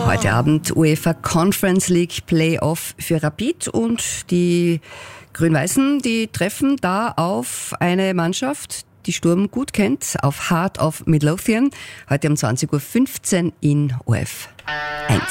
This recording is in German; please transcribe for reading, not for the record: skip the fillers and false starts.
Heute Abend UEFA Conference League Playoff für Rapid und die Grün-Weißen, die treffen da auf eine Mannschaft, die Sturm gut kennt, auf Heart of Midlothian, heute um 20.15 Uhr in ORF 1.